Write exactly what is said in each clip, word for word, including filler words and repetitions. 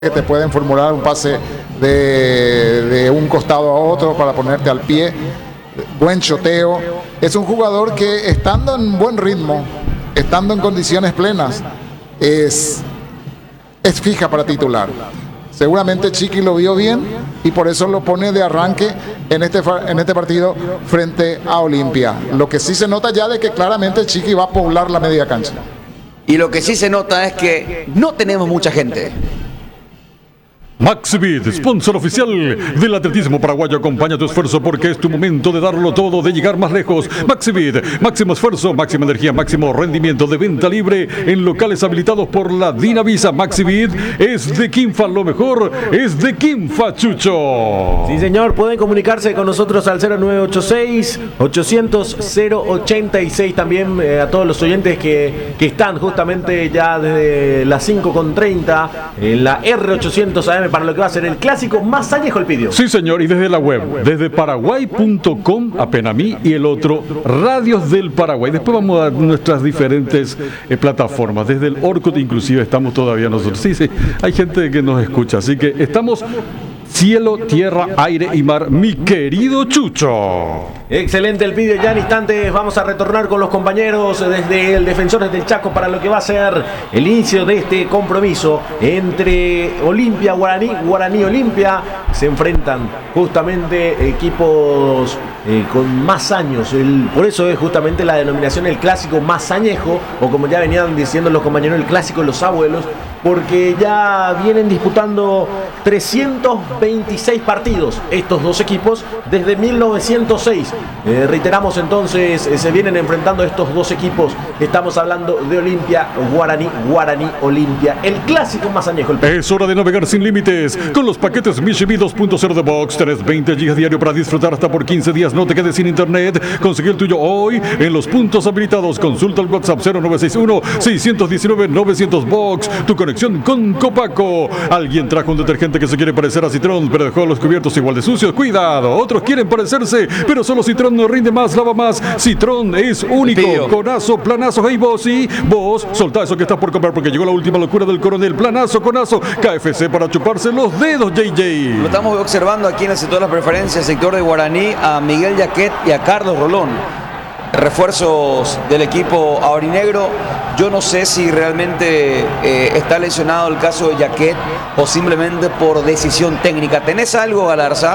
que te pueden formular un pase de, de un costado a otro para ponerte al pie, buen choteo. Es un jugador que, estando en buen ritmo, estando en condiciones plenas, es, es fija para titular. Seguramente Chiqui lo vio bien y por eso lo pone de arranque en este, en este partido frente a Olimpia. Lo que sí se nota ya de que claramente Chiqui va a poblar la media cancha. Y lo que sí se nota es que no tenemos mucha gente. Maxibit, sponsor oficial del atletismo paraguayo, acompaña tu esfuerzo porque es tu momento de darlo todo, de llegar más lejos. Maxibit, máximo esfuerzo, máxima energía, máximo rendimiento, de venta libre en locales habilitados por la Dinavisa. Maxibit es de Quinfa, lo mejor es de Quinfa, Chucho. Sí, señor, pueden comunicarse con nosotros al cero nueve ocho seis, ochocientos, cero ochenta y seis. También eh, a todos los oyentes que, que están justamente ya desde las cinco con treinta en la R ochocientos A M para lo que va a ser el clásico más añejo el pidió. Sí, señor, y desde la web, desde paraguay punto com, apenas mí, y el otro, Radios del Paraguay. Después vamos a nuestras diferentes eh, plataformas, desde el Orkut inclusive estamos todavía nosotros. Sí, sí, hay gente que nos escucha, así que estamos cielo, tierra, aire y mar, mi querido Chucho. Excelente el vídeo, ya en instantes vamos a retornar con los compañeros desde el Defensores del Chaco para lo que va a ser el inicio de este compromiso entre Olimpia, Guaraní, Guaraní, Olimpia. Se enfrentan justamente equipos eh, con más años, el, por eso es justamente la denominación el clásico más añejo, o como ya venían diciendo los compañeros, el clásico los abuelos, porque ya vienen disputando trescientos veintiséis partidos estos dos equipos desde mil novecientos seis. Eh, reiteramos entonces, eh, se vienen enfrentando estos dos equipos. Estamos hablando de Olimpia, Guaraní, Guaraní, Olimpia, el clásico más añejo. El... Es hora de navegar sin límites con los paquetes Michibi dos punto cero de Box, trescientos veinte gigas diario para disfrutar hasta por quince días. No te quedes sin internet. Consigue el tuyo hoy en los puntos habilitados. Consulta el WhatsApp cero nueve seis uno, seis uno nueve, novecientos Box. Tu conexión con Copaco. Alguien trajo un detergente que se quiere parecer a Citrón, pero dejó los cubiertos igual de sucios. Cuidado, otros quieren parecerse, pero solo Citrón no rinde más, lava más. Citrón es único. Conazo, planazo, hey vos, y vos, soltá eso que estás por comprar porque llegó la última locura del coronel. Planazo, conazo, K F C para chuparse los dedos, J J. Lo estamos observando aquí en el sector de las preferencias, sector de Guaraní, a Miguel Yaquet y a Carlos Rolón. Refuerzos del equipo aurinegro. Yo no sé si realmente eh, está lesionado el caso de Yaquet o simplemente por decisión técnica. ¿Tenés algo, Galarza?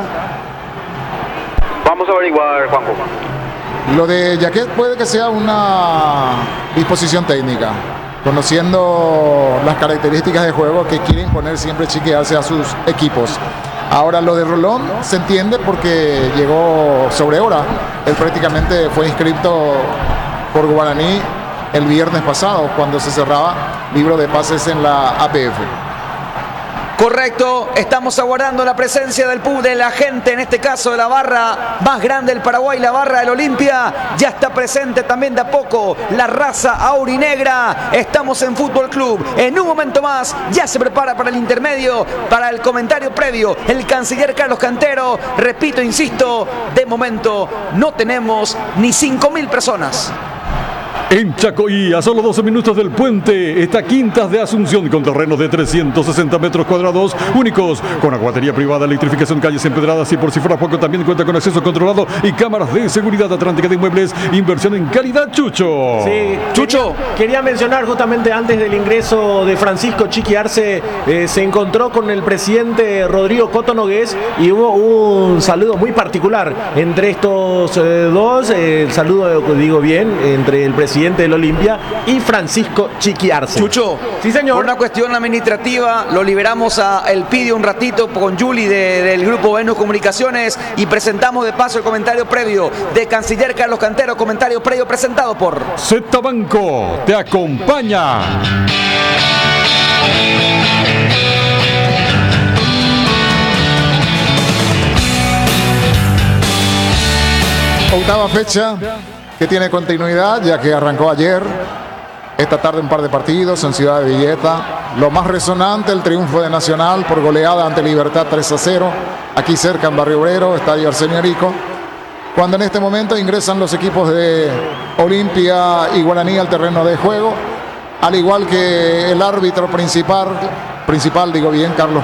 Vamos a averiguar, Juanjo. Lo de Yaquet puede que sea una disposición técnica, conociendo las características de juego que quiere imponer siempre Chiquiarse a sus equipos. Ahora lo de Rolón se entiende porque llegó sobre hora. Él prácticamente fue inscrito por Guaraní el viernes pasado cuando se cerraba libro de pases en la A P F. Correcto, estamos aguardando la presencia del público, de la gente, en este caso de la barra más grande del Paraguay, la barra del Olimpia. Ya está presente también de a poco la raza aurinegra. Estamos en Fútbol Club. En un momento más ya se prepara para el intermedio, para el comentario previo, el canciller Carlos Cantero. Repito, insisto, de momento no tenemos ni cinco mil personas. En Chacoí, a solo doce minutos del puente, está Quintas de Asunción con terrenos de trescientos sesenta metros cuadrados únicos, con aguatería privada, electrificación, calles empedradas y por si fuera poco también cuenta con acceso controlado y cámaras de seguridad. Atlántica de Inmuebles, inversión en calidad, Chucho. Sí, Chucho. Quería, quería mencionar justamente antes del ingreso de Francisco Chiqui Arce, eh, se encontró con el presidente Rodrigo Coto Nogués y hubo un saludo muy particular entre estos eh, dos, eh, el saludo, digo bien, entre el presidente del Olimpia y Francisco Chiqui Arce. Chucho, sí señor. Por una cuestión administrativa lo liberamos a El Pidio un ratito con Juli de, del grupo Venus Comunicaciones y presentamos de paso el comentario previo de canciller Carlos Cantero, comentario previo presentado por Z Banco te acompaña. Octava fecha que tiene continuidad, ya que arrancó ayer. Esta tarde un par de partidos en Ciudad de Villeta. Lo más resonante, el triunfo de Nacional por goleada ante Libertad tres a cero. Aquí cerca en Barrio Obrero, Estadio Arsenio Rico. Cuando en este momento ingresan los equipos de Olimpia y Guaraní al terreno de juego. al igual que el árbitro principal, principal digo bien, Carlos